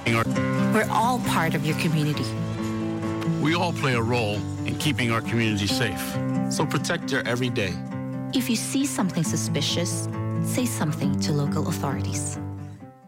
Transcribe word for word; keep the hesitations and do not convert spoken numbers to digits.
We're all part of your community. We all play a role in keeping our community safe. So protect your every day. If you see something suspicious, say something to local authorities.